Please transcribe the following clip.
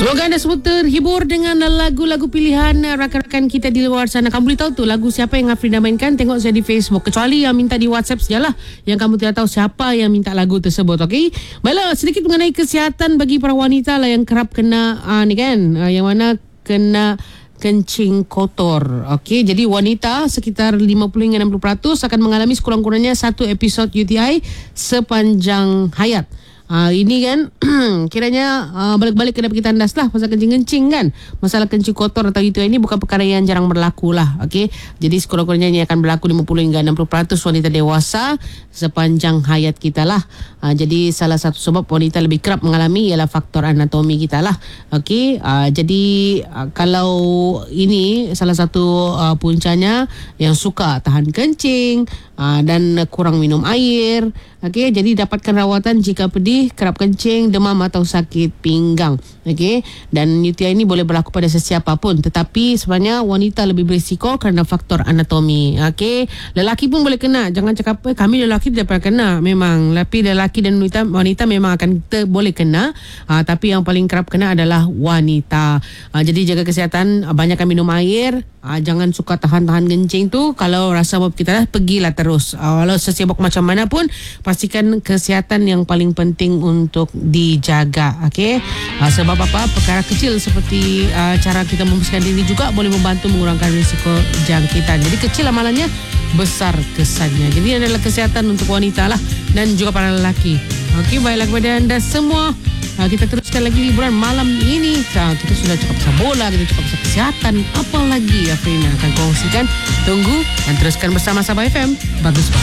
Semoga anda semua terhibur dengan lagu-lagu pilihan rakan-rakan kita di luar sana. Kamu boleh tahu tu lagu siapa yang Afrina mainkan, tengok saya di Facebook. Kecuali yang minta di WhatsApp sajalah, yang kamu tidak tahu siapa yang minta lagu tersebut. Okey. Baiklah, sedikit mengenai kesihatan bagi para wanita lah yang kerap kena yang mana kena kencing kotor. Okey, jadi wanita sekitar 50 hingga 60% akan mengalami sekurang-kurangnya satu episod UTI sepanjang hayat. Ini kan kiranya balik-balik kena pergi tandas lah pasal kencing-kencing kan. Masalah kencing kotor atau itu ini bukan perkara yang jarang berlaku lah. Okey. Jadi sekurang-kurangnya ini akan berlaku 50 hingga 60% wanita dewasa sepanjang hayat kita lah. Jadi salah satu sebab wanita lebih kerap mengalami ialah faktor anatomi kita lah. Okey. Jadi kalau ini salah satu puncanya yang suka tahan kencing dan kurang minum air. Okey, jadi dapatkan rawatan jika pedih, kerap kencing, demam atau sakit pinggang. Okey, dan UTI ini boleh berlaku pada sesiapa pun, tetapi sebenarnya wanita lebih berisiko kerana faktor anatomi. Okey, lelaki pun boleh kena. Jangan cakap kami lelaki tidak pernah kena. Memang, tapi lelaki dan wanita memang akan boleh kena. Tapi yang paling kerap kena adalah wanita. Jadi jaga kesihatan, banyakkan minum air. Jangan suka tahan-tahan kencing tu. Kalau rasa bab kita dah, pergilah terus. Walau sesibuk macam mana pun, pastikan kesihatan yang paling penting untuk dijaga. Okey. Sebab apa? Perkara kecil seperti cara kita membersihkan diri juga boleh membantu mengurangkan risiko jangkitan. Jadi kecil amalannya, besar kesannya. Jadi adalah kesihatan untuk wanita lah dan juga para lelaki. Okey, baiklah kepada anda semua. Kita teruskan lagi liburan malam ini. Kita sudah cakap pasal bola, kita cakap pasal kesihatan. Apa lagi Afrina akan kongsikan? Tunggu dan teruskan bersama Sabah FM. Bagus.